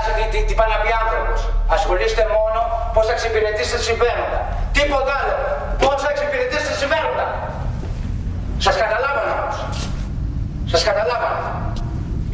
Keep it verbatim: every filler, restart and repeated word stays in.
νοιάζει τι, τι, τι πάει να πει άνθρωπος. Ασχολείστε μόνο πώς θα εξυπηρετήσετε συμφέροντα. Τίποτα άλλο. Πώς θα εξυπηρετήσετε συμφέροντα. Σας καταλάβανε όμως. Σας καταλάβανε.